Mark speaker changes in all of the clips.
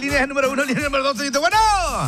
Speaker 1: línea número 1, línea número 2, señorita. Bueno.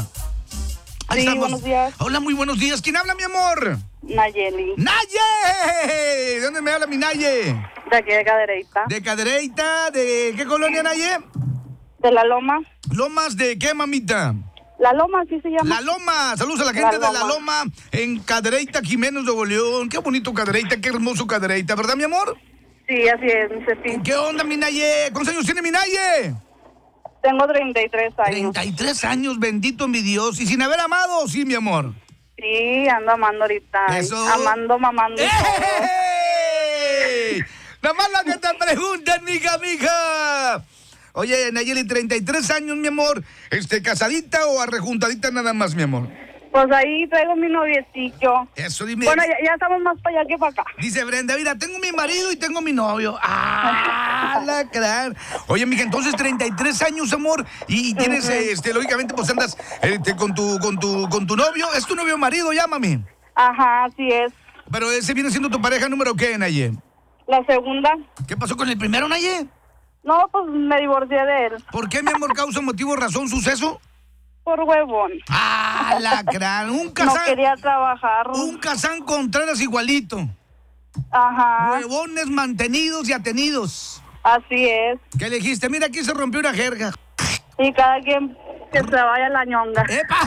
Speaker 1: Ahí
Speaker 2: Sí,
Speaker 1: estamos.
Speaker 2: buenos días.
Speaker 1: Hola, muy buenos días. ¿Quién habla, mi amor?
Speaker 2: Nayeli,
Speaker 1: ¡Naye! ¿De dónde me habla mi Naye?
Speaker 2: de aquí de Cadereyta.
Speaker 1: ¿De Cadereyta? ¿De qué colonia, Naye?
Speaker 2: De La Loma.
Speaker 1: ¿Lomas de qué, mamita?
Speaker 2: La Loma, así se llama.
Speaker 1: La Loma. Saludos a la gente
Speaker 2: La
Speaker 1: de La
Speaker 2: Loma.
Speaker 1: Loma en Cadereyta, Jiménez, Nuevo León. Qué bonito Cadereyta, qué hermoso Cadereyta, ¿verdad, mi amor?
Speaker 2: Sí, así es, mi Cepi.
Speaker 1: ¿Qué onda, mi Naye? ¿Cuántos años tiene mi Naye?
Speaker 2: Tengo 33 años.
Speaker 1: 33 años, bendito mi Dios. ¿Y sin haber amado, sí, mi amor?
Speaker 2: Sí, ando amando ahorita.
Speaker 1: Eso.
Speaker 2: Amando, mamando y todo.
Speaker 1: ¡Ey! Nada más lo que te preguntan, mija. Oye, Nayeli, 33 años, mi amor. ¿Casadita o arrejuntadita nada más, mi amor?
Speaker 2: Pues ahí traigo mi noviecillo.
Speaker 1: Eso, dime.
Speaker 2: Bueno, ya estamos más para allá que para acá.
Speaker 1: Dice Brenda, mira, tengo mi marido y tengo mi novio. ¡Ah, la gran! Oye, mija, entonces 33 años, amor, y tienes, lógicamente, pues andas con tu novio. ¿Es tu novio o marido ya, mami?
Speaker 2: Ajá, así es.
Speaker 1: Pero ese viene siendo tu pareja número ¿qué, Naye?
Speaker 2: La segunda.
Speaker 1: ¿Qué pasó con el primero, Naye?
Speaker 2: No, pues me divorcié de él.
Speaker 1: ¿Por qué, mi amor, causa, motivo, razón, suceso?
Speaker 2: Por huevón.
Speaker 1: ¡Ah, la gran! Un
Speaker 2: No
Speaker 1: Kazán.
Speaker 2: quería trabajar.
Speaker 1: Un Kazán Contreras igualito.
Speaker 2: Ajá,
Speaker 1: Huevones mantenidos y atenidos.
Speaker 2: así es.
Speaker 1: ¿Qué le dijiste? Mira, aquí se rompió una jerga.
Speaker 2: Y cada quien que se vaya a la ñonga.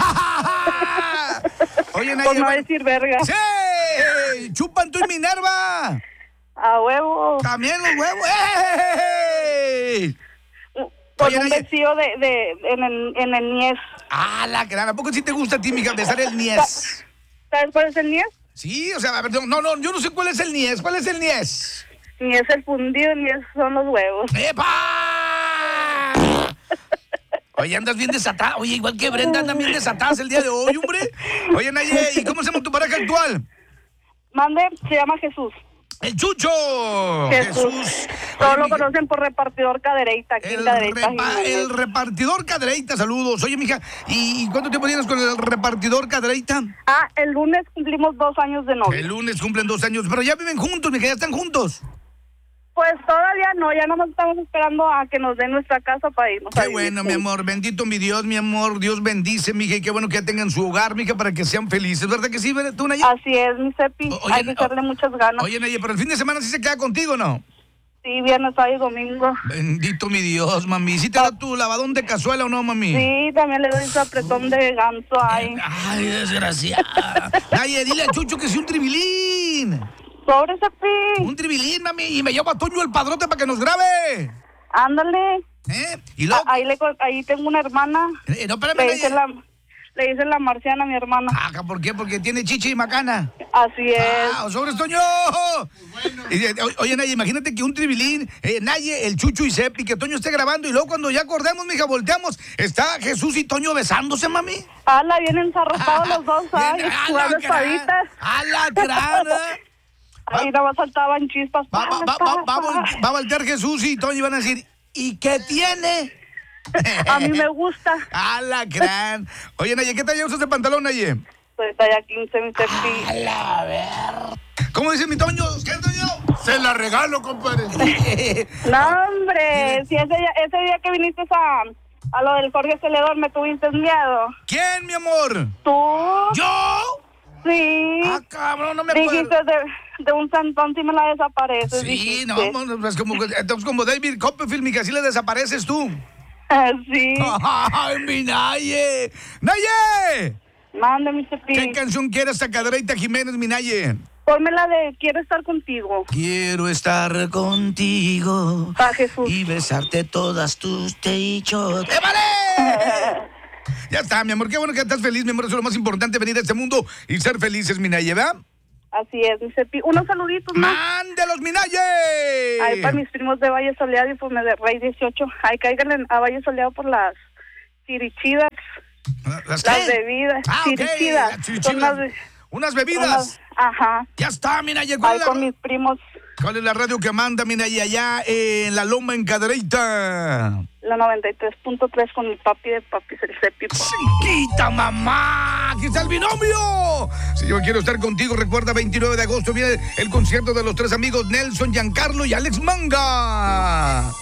Speaker 1: ¡Epa! Oye,
Speaker 2: Por no
Speaker 1: Naye.
Speaker 2: decir verga.
Speaker 1: ¡Sí! ¡Chupan tú y Minerva!
Speaker 2: A huevo.
Speaker 1: ¡También los huevos! ¡Ey!
Speaker 2: Con
Speaker 1: Oye,
Speaker 2: un
Speaker 1: Naye.
Speaker 2: vestido en el Nies.
Speaker 1: ¡Ah, la gran! ¿A poco sí te gusta a ti, mija, besar el niés?
Speaker 2: ¿Sabes cuál es el Nies?
Speaker 1: Sí, o sea, a ver, no, yo no sé cuál es el niés. ¿Cuál es el niés?
Speaker 2: Nies el fundido, Nies son los huevos.
Speaker 1: ¡Epa! Oye, andas bien desatada. Oye, igual que Brenda, andan bien desatadas el día de hoy, hombre. Oye, Naye, ¿y cómo se llama tu pareja actual?
Speaker 2: Mande, se llama Jesús.
Speaker 1: ¡El Chucho!
Speaker 2: Jesús.
Speaker 1: Oye,
Speaker 2: Todos lo
Speaker 1: mija,
Speaker 2: conocen por repartidor Cadereyta, aquí en Cadereyta.
Speaker 1: el repartidor Cadereyta, saludos. Oye, mija, ¿y cuánto tiempo tienes con el repartidor Cadereyta?
Speaker 2: Ah, el lunes cumplimos 2 años de novio.
Speaker 1: El lunes cumplen 2 años, pero ya viven juntos, mija, ya están juntos.
Speaker 2: Pues todavía no, ya nomás estamos esperando a que nos den nuestra casa para irnos. a
Speaker 1: Qué
Speaker 2: vivir
Speaker 1: bueno, mi
Speaker 2: juntos.
Speaker 1: amor, bendito mi Dios, mi amor. Dios bendice, mija, y qué bueno que ya tengan su hogar, mija, para que sean felices. ¿Verdad que sí, tú, Naye?
Speaker 2: Así es, mi Cepi.
Speaker 1: Oye,
Speaker 2: Hay que echarle muchas ganas.
Speaker 1: Oye, Naye, pero el fin de semana sí se queda contigo, ¿no?
Speaker 2: Sí, viernes, sábado y domingo.
Speaker 1: Bendito mi Dios, mami. ¿Sí te da tu lavadón de cazuela o no, mami?
Speaker 2: Sí, también le doy su apretón de ganso ahí.
Speaker 1: Ay, desgraciada. Naye, dile a Chucho que sí un tribilín.
Speaker 2: Sobre Cepi.
Speaker 1: Un tribilín, mami. Y me llevo a Toño el padrote para que nos grabe.
Speaker 2: Ándale.
Speaker 1: Y luego...
Speaker 2: Ahí tengo una hermana.
Speaker 1: No, espérame,
Speaker 2: Le
Speaker 1: Naye.
Speaker 2: dicen la marciana a mi hermana.
Speaker 1: Ah, ¿por qué? Porque tiene chichi y macana.
Speaker 2: Así es.
Speaker 1: ¡Ah, sobres, Toño! Oye, Naye, imagínate que un tribilín, Naye, el Chucho y Sepi, que Toño esté grabando y luego cuando ya acordemos, mija, volteamos, está Jesús y Toño besándose, mami.
Speaker 2: Ala, vienen zarropados los dos, ¿sabes? Jugando espaditas.
Speaker 1: ¡A la grana!
Speaker 2: Ahí nada más saltaban chispas.
Speaker 1: Va a voltear Jesús y Toño y van a decir, ¿y qué tiene?
Speaker 2: A mí me gusta.
Speaker 1: ¡A la gran! Oye, Naye, ¿qué talla usas de pantalón, Naye?
Speaker 2: Soy talla 15, mi Cepi.
Speaker 1: ¡A la ver! ¿Cómo dice mi Toño? ¿Qué, Toño?
Speaker 3: Se la regalo, compadre.
Speaker 2: No, hombre, si ese día que viniste a lo del Jorge Celedón me tuviste miedo.
Speaker 1: ¿Quién, mi amor?
Speaker 2: ¿Tú?
Speaker 1: ¿Yo?
Speaker 2: Sí.
Speaker 1: Ah, cabrón, no me acuerdo.
Speaker 2: Dijiste de un santón si me la desapareces.
Speaker 1: Sí,
Speaker 2: dijiste.
Speaker 1: no, es como David Copperfield, mija, así le desapareces tú.
Speaker 2: Sí.
Speaker 1: ¡Ay, mi Naye! ¡Naye!
Speaker 2: Mande, mi
Speaker 1: ¿Qué
Speaker 2: Cepi.
Speaker 1: canción quieres a Cadereyta Jiménez, mi Naye?
Speaker 2: Ponme la de Quiero estar contigo.
Speaker 1: Quiero estar contigo
Speaker 2: Pa' Jesús.
Speaker 1: y besarte todas tus techos. ¡Vale! Ya está, mi amor, qué bueno que estás feliz, mi amor, eso es lo más importante, venir a este mundo y ser felices, mi Naye, ¿verdad?
Speaker 2: Así es, mi Cepi. Unos saluditos más.
Speaker 1: ¡Mándelos, mi Naye!
Speaker 2: Ahí para mis primos de Valle Soleado y pues de Rey 18. Ahí cáiganle a Valle Soleado por las chirichidas,
Speaker 1: ¿Las
Speaker 2: las
Speaker 1: qué?
Speaker 2: bebidas.
Speaker 1: Ah, ok,
Speaker 2: Chirichidas.
Speaker 1: las chirichidas.
Speaker 2: Son las
Speaker 1: Unas bebidas.
Speaker 2: ajá.
Speaker 1: Ya está, mi Naye,
Speaker 2: Ahí con mis primos,
Speaker 1: ¿cuál es la radio que manda, mi Naye, allá en La Loma, en Cadereyta?
Speaker 2: la 93.3 con mi papi de papi, el Cepi.
Speaker 1: ¡Chiquita, mamá! ¡Aquí está el binomio! Si yo quiero estar contigo, recuerda, 29 de agosto viene el concierto de los 3 amigos Nelson, Giancarlo y Alex Manga.